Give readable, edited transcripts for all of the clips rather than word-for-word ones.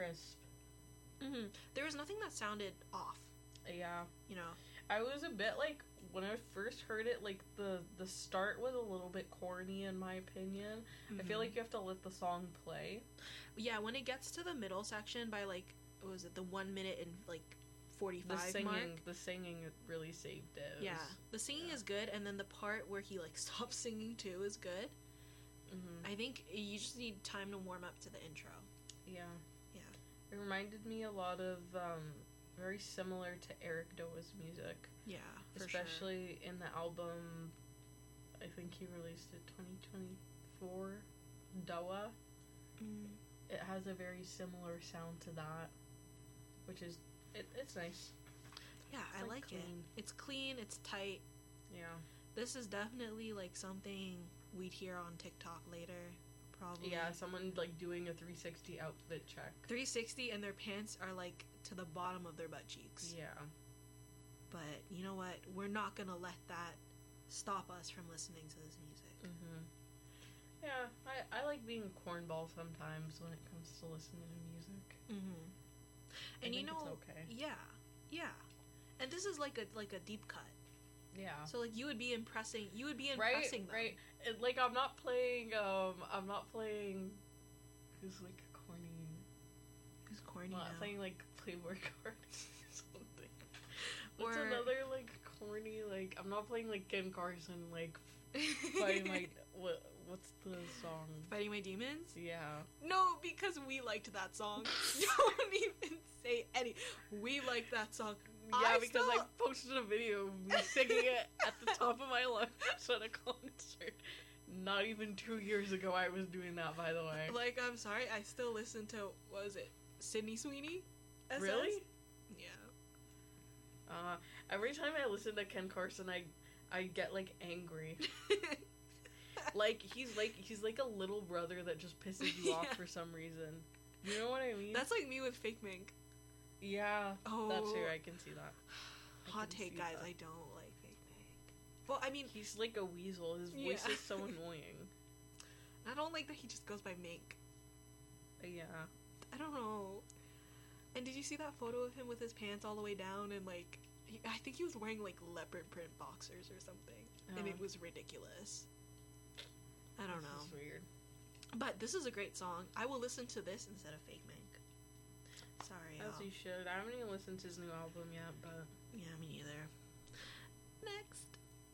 crisp. There was nothing that sounded off, Yeah. you know? I was a bit like, when I first heard it, like, the start was a little bit corny in my opinion. I feel like you have to let the song play. Yeah, when it gets to the middle section by, like, what was it, the 1 minute and, like, 45 mark? The singing really saved it. Yeah, the singing is good, and then the part where he, like, stops singing, too, is good. I think you just need time to warm up to the intro. Yeah. Yeah. It reminded me a lot of, very similar to Eric Doa's music. Yeah, for especially in the album, I think he released it 2024, Doa. It has a very similar sound to that, which is, it's nice. Yeah, I like it. It's clean, it's tight. Yeah. This is definitely, like, something we'd hear on TikTok later, probably. Yeah, someone, like, doing a 360 outfit check. 360, and their pants are, like, to the bottom of their butt cheeks. Yeah. But, you know what? We're not gonna let that stop us from listening to this music. Yeah, I like being a cornball sometimes when it comes to listening to music. And you know, it's okay. Yeah. And this is like a deep cut. Yeah. So, like, you would be impressing them. Right. Like, I'm not playing, who's, like, corny. Who's corny I'm now? not playing, like, Playboy Cardi or something. What's Or another, like, corny, like, I'm not playing, like, Kim Carson, like, fighting my, what's the song? Fighting My Demons? Yeah. No, because we liked that song. Don't even say any. We liked that song. Yeah, because I posted a video of me singing it at the top of my lungs at a concert. Not even 2 years ago I was doing that, by the way. Like, I'm sorry, I still listen to, what was it, Sydney Sweeney? SS? Really? Yeah. Every time I listen to Ken Carson, I get, like, angry. Like, he's like a little brother that just pisses you off for some reason. You know what I mean? That's like me with Fake Mink. Yeah. Oh. That's true, I can see that. Hot take, guys, I don't like Fake Mink. Well, I mean... He's like a weasel. His voice is so annoying. I don't like that he just goes by Mink. Yeah. I don't know. And did you see that photo of him with his pants all the way down and, like... I think he was wearing, like, leopard print boxers or something. Oh. And it was ridiculous. I don't know. This is weird. But this is a great song. I will listen to this instead of Fake Mink. Sorry, As you should. I haven't even listened to his new album yet, but... Yeah, me neither. Next.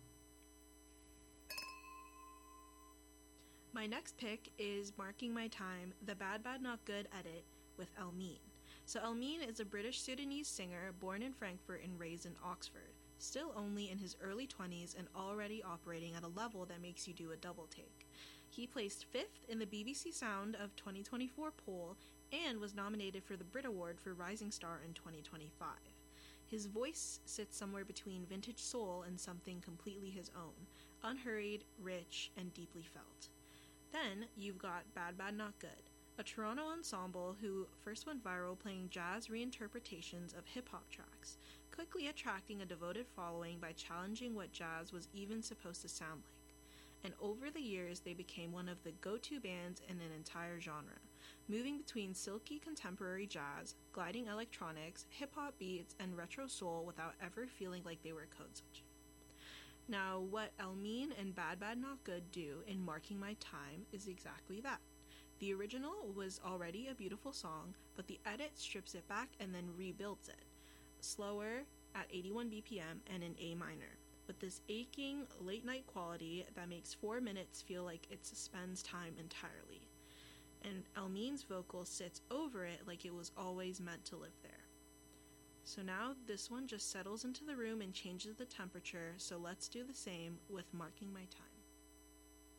My next pick is Marking My Time, the Bad Bad Not Good edit with Elmine. So Elmine is a British Sudanese singer born in Frankfurt and raised in Oxford, still only in his early 20s and already operating at a level that makes you do a double take. He placed 5th in the BBC Sound of 2024 poll and was nominated for the Brit Award for Rising Star in 2025. His voice sits somewhere between vintage soul and something completely his own, unhurried, rich, and deeply felt. Then you've got Bad Bad Not Good, a Toronto ensemble who first went viral playing jazz reinterpretations of hip-hop tracks, quickly attracting a devoted following by challenging what jazz was even supposed to sound like. And over the years, they became one of the go-to bands in an entire genre, moving between silky contemporary jazz, gliding electronics, hip-hop beats, and retro soul without ever feeling like they were code switching. Now, what Elmine and Bad Bad Not Good do in Marking My Time is exactly that. The original was already a beautiful song, but the edit strips it back and then rebuilds it. Slower, at 81 BPM and in A minor, with this aching, late-night quality that makes 4 minutes feel like it suspends time entirely. And Elmine's vocal sits over it like it was always meant to live there. So now this one just settles into the room and changes the temperature, so let's do the same with Marking My Time.